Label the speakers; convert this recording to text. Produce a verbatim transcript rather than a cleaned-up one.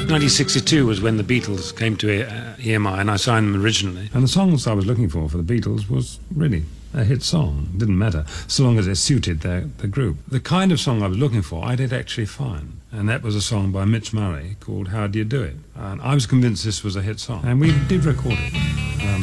Speaker 1: nineteen sixty-two was when the Beatles came to uh, E M I, and I signed them originally. And the songs I was looking for for the Beatles was really a hit song. It didn't matter, so long as it suited their, the group. The kind of song I was looking for, I did actually find. And that was a song by Mitch Murray called How Do You Do It? And I was convinced this was a hit song. And we did record it.